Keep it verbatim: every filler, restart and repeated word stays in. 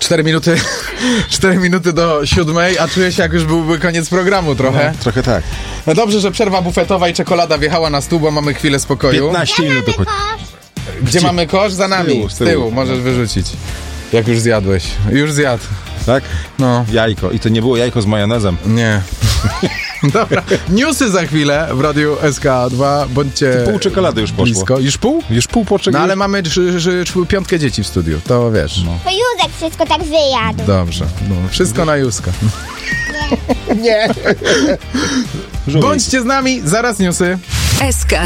Cztery minuty, cztery minuty do siódmej, a czuję się, jak już byłby koniec programu trochę. No, trochę tak. No dobrze, że przerwa bufetowa i czekolada wjechała na stół, bo mamy chwilę spokoju. piętnaście minut dokładnie. Gdzie mamy kosz? Za nami. Z tyłu, z tyłu. Możesz wyrzucić. Jak już zjadłeś. Już zjadł. Tak? No. Jajko. I to nie było jajko z majonezem. Nie. Dobra. Newsy za chwilę w Radiu S K dwa. Bądźcie Pół czekolady już poszło. blisko. Już pół? Już pół po No czekolady. ale mamy ż, ż, ż, piątkę dzieci w studiu. To wiesz. No. To Józek wszystko tak wyjadł. Dobrze. No, wszystko na Józka. Nie. Bądźcie z nami. Zaraz newsy. S K